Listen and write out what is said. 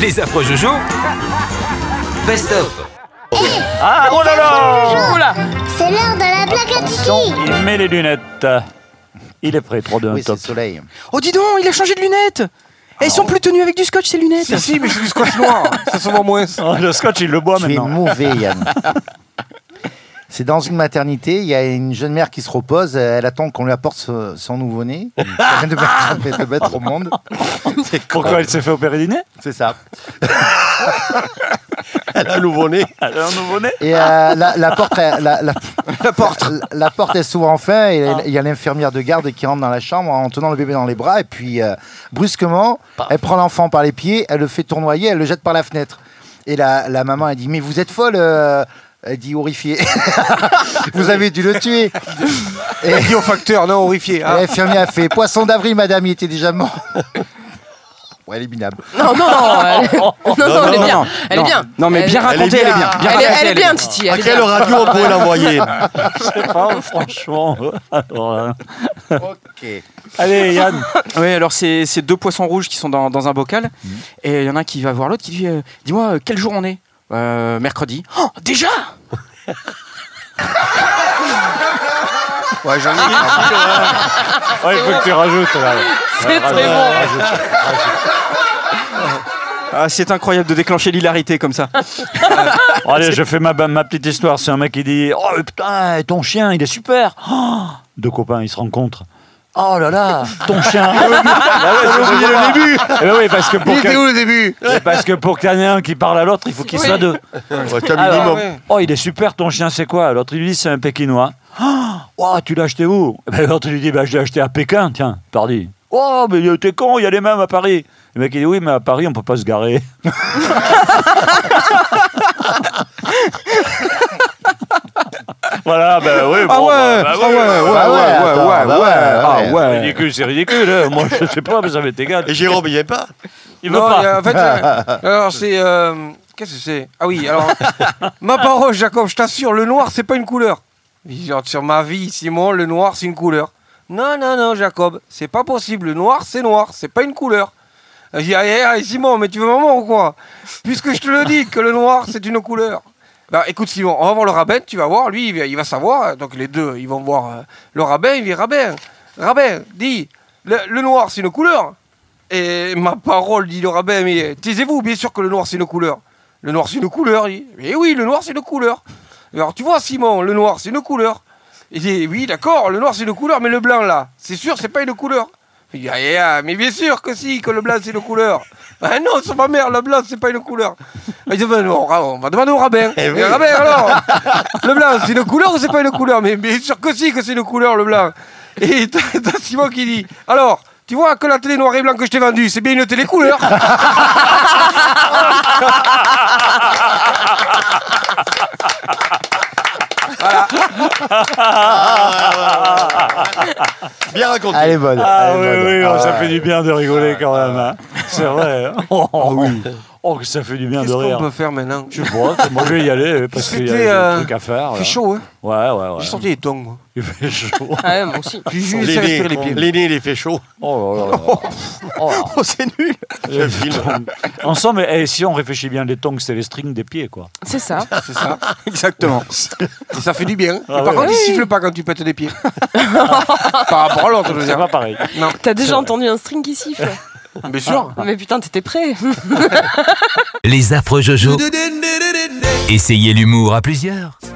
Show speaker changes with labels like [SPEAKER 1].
[SPEAKER 1] Les affreux Jojo. Best of.
[SPEAKER 2] Ah, oh là là!
[SPEAKER 3] Oula.
[SPEAKER 4] C'est l'heure de la blague à Titi.
[SPEAKER 2] Il met les lunettes. Il est prêt, 3, 2, 1,
[SPEAKER 5] Oui, c'est
[SPEAKER 2] top.
[SPEAKER 5] le soleil.
[SPEAKER 6] Oh, dis donc, il a changé de lunettes. Et ils sont plus tenus avec du scotch, ces lunettes.
[SPEAKER 7] Si, mais c'est du scotch noir. Ça se voit moins.
[SPEAKER 2] Oh, le scotch, il le boit
[SPEAKER 5] Tu es
[SPEAKER 2] maintenant.
[SPEAKER 5] mauvais, Yann. C'est dans une maternité, il y a une jeune mère qui se repose, elle attend qu'on lui apporte son nouveau-né. Elle vient de mettre au monde.
[SPEAKER 2] Pourquoi elle s'est fait opérer du nez?
[SPEAKER 5] C'est ça.
[SPEAKER 7] Elle a un nouveau-né.
[SPEAKER 2] Elle a un nouveau-né?
[SPEAKER 5] Et la porte elle s'ouvre enfin et il y a l'infirmière de garde qui rentre dans la chambre en tenant le bébé dans les bras et puis brusquement elle prend l'enfant par les pieds, elle le fait tournoyer, elle le jette par la fenêtre. Et la maman elle dit mais vous êtes folle elle dit horrifiée. Vous avez dû le tuer. Et
[SPEAKER 7] Dit au facteur, non, horrifié. Hein.
[SPEAKER 5] l'infirmière a fait poisson d'avril madame, il était déjà mort. Ouais, elle est minable.
[SPEAKER 3] Non, elle est bien. Elle est bien.
[SPEAKER 6] Non, mais bien raconté, elle est bien. Bien racontée,
[SPEAKER 3] Elle est bien, Titi.
[SPEAKER 7] À
[SPEAKER 3] Elle est
[SPEAKER 7] quelle
[SPEAKER 3] bien.
[SPEAKER 7] radio on pourrait l'envoyer?
[SPEAKER 2] Je sais pas, franchement. Alors,
[SPEAKER 5] Ok.
[SPEAKER 2] allez, Yann.
[SPEAKER 6] Oui, alors c'est deux poissons rouges qui sont dans un bocal. Et il y en a un qui va voir l'autre qui dit dis-moi, quel jour on est? Mercredi. Oh, déjà?
[SPEAKER 7] Ouais, j'en ai.
[SPEAKER 2] Ouais, il faut que tu rajoutes. Là.
[SPEAKER 3] C'est très bon.
[SPEAKER 6] Ah, c'est incroyable de déclencher l'hilarité comme ça.
[SPEAKER 2] Bon, allez, je fais ma petite histoire. C'est un mec qui dit oh putain, ton chien, il est super. Oh, deux copains, ils se rencontrent. Oh là là, ton chien. Ah ouais, oublié le début. Eh ben oui, parce que pour
[SPEAKER 7] Il était où le début?
[SPEAKER 2] qu'il y en ait un qui parle à l'autre, il faut qu'il soit deux.
[SPEAKER 7] Ouais, t'as
[SPEAKER 2] Alors,
[SPEAKER 7] minimum.
[SPEAKER 2] oh, il est super, ton chien, c'est quoi? L'autre, il lui dit, c'est un Pékinois. Oh, tu l'as acheté où? Ben, l'autre, il lui dit, je l'ai acheté à Pékin, tiens, pardi. Oh, mais t'es con, il y a les mêmes à Paris. Le mec, il dit, oui, mais à Paris, on peut pas se garer. Voilà, ben oui, bon,
[SPEAKER 6] ouais.
[SPEAKER 2] ridicule, c'est ridicule. Hein. Moi, je sais pas, mais ça m'est égal.
[SPEAKER 7] Et Jérôme, il y est pas?
[SPEAKER 2] Il veut
[SPEAKER 7] Non,
[SPEAKER 2] pas.
[SPEAKER 7] en fait, alors c'est. Qu'est-ce que c'est? Ah oui, alors. Ma parole, Jacob, je t'assure, le noir, c'est pas une couleur. Genre, sur ma vie, Simon, le noir, c'est une couleur. Non, Jacob, c'est pas possible. Le noir, c'est pas une couleur. Je dis, Simon, mais tu veux maman ou quoi? Puisque je te le dis que le noir, c'est une couleur. Bah écoute, Simon, on va voir le rabbin, tu vas voir, lui, il va savoir. Donc les deux, ils vont voir le rabbin, il dit, rabbin, dis, le noir, c'est une couleur. Et ma parole, dit le rabbin, mais taisez-vous, bien sûr que le noir, c'est une couleur. Le noir, c'est une couleur, il dit. Mais oui, le noir, c'est une couleur. Alors tu vois, Simon, le noir, c'est une couleur. Il dit, oui, d'accord, le noir, c'est une couleur, mais le blanc, là, c'est sûr, c'est pas une couleur. Il dit, mais bien sûr que si, que le blanc, c'est une couleur. Ah non, sur ma mère, le blanc, c'est pas une couleur. Il dit, ben non, on va demander au rabbin. Et le rabbin, alors, le blanc, c'est une couleur ou c'est pas une couleur? Mais bien sûr que si, que c'est une couleur, le blanc. Et t'as Simon qui dit, alors, tu vois que la télé noir et blanc que je t'ai vendue, c'est bien une télé couleur. Voilà. Bien raconté.
[SPEAKER 5] Elle est bonne.
[SPEAKER 2] Ah
[SPEAKER 5] elle
[SPEAKER 2] oui,
[SPEAKER 5] est bonne.
[SPEAKER 2] oui,
[SPEAKER 5] Ah,
[SPEAKER 2] ça
[SPEAKER 5] ouais.
[SPEAKER 2] fait du bien de rigoler quand même. Hein. C'est vrai. Hein. Oh, que ça fait du bien
[SPEAKER 7] Qu'est-ce
[SPEAKER 2] de rire.
[SPEAKER 7] qu'on peut faire maintenant?
[SPEAKER 2] Je sais pas, moi je vais y aller parce qu'il y
[SPEAKER 7] C'était,
[SPEAKER 2] a des trucs à faire.
[SPEAKER 7] Il
[SPEAKER 2] là.
[SPEAKER 7] fait chaud, hein.
[SPEAKER 2] Ouais.
[SPEAKER 7] J'ai sorti les tongs, moi.
[SPEAKER 2] Il fait chaud.
[SPEAKER 3] Ouais, moi aussi.
[SPEAKER 7] J'ai juste laissé respirer les pieds.
[SPEAKER 8] L'aîné, il est fait chaud.
[SPEAKER 2] Oh là là. Oh.
[SPEAKER 7] Oh, c'est nul.
[SPEAKER 8] Je filme.
[SPEAKER 2] Ensemble, si on réfléchit bien, les tongs, c'est les strings des pieds, quoi.
[SPEAKER 3] C'est ça.
[SPEAKER 7] C'est ça, exactement. Et ça fait du bien.
[SPEAKER 2] Ah
[SPEAKER 7] Et par
[SPEAKER 2] ouais.
[SPEAKER 7] contre, il
[SPEAKER 3] Oui.
[SPEAKER 7] siffle pas quand tu pètes des pieds. Par rapport à l'autre, je veux
[SPEAKER 2] C'est
[SPEAKER 7] dire.
[SPEAKER 2] pas pareil.
[SPEAKER 3] T'as déjà entendu un string qui siffle?
[SPEAKER 7] Bien sûr.
[SPEAKER 3] Mais putain, t'étais prêt.
[SPEAKER 1] Les affreux Jojo. Essayez l'humour à plusieurs.